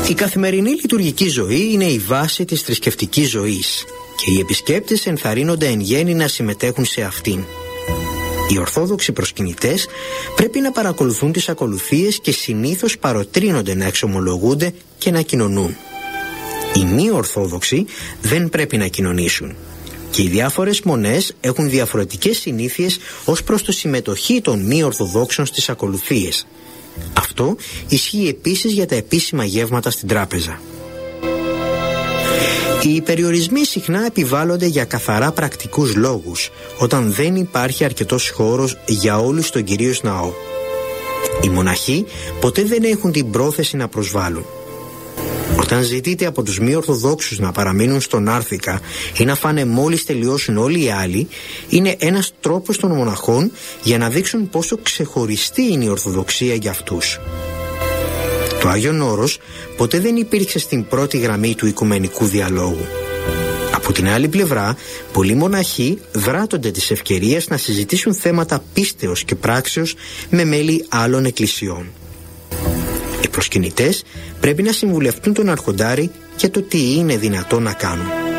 Η καθημερινή λειτουργική ζωή είναι η βάση της θρησκευτικής ζωής και οι επισκέπτες ενθαρρύνονται εν γέννη να συμμετέχουν σε αυτήν. Οι ορθόδοξοι προσκυνητές πρέπει να παρακολουθούν τις ακολουθίες και συνήθως παροτρύνονται να εξομολογούνται και να κοινωνούν. Οι μη ορθόδοξοι δεν πρέπει να κοινωνήσουν. Και οι διάφορες μονές έχουν διαφορετικές συνήθειες ως προς τη συμμετοχή των μη ορθοδόξων στις ακολουθίες. Αυτό ισχύει επίσης για τα επίσημα γεύματα στην τράπεζα. Οι περιορισμοί συχνά επιβάλλονται για καθαρά πρακτικούς λόγους, όταν δεν υπάρχει αρκετός χώρος για όλους στον κυρίως ναό. Οι μοναχοί ποτέ δεν έχουν την πρόθεση να προσβάλλουν. Όταν ζητείτε από τους μη ορθοδόξους να παραμείνουν στον Άρθικα ή να φάνε μόλις τελειώσουν όλοι οι άλλοι, είναι ένας τρόπος των μοναχών για να δείξουν πόσο ξεχωριστή είναι η Ορθοδοξία για αυτούς. Το Άγιον Όρος ποτέ δεν υπήρξε στην πρώτη γραμμή του οικουμενικού διαλόγου. Από την άλλη πλευρά, πολλοί μοναχοί δράτονται της ευκαιρίας να συζητήσουν θέματα πίστεως και πράξεως με μέλη άλλων εκκλησιών. Οι προσκυνητές πρέπει να συμβουλευτούν τον αρχοντάρη για το τι είναι δυνατό να κάνουν.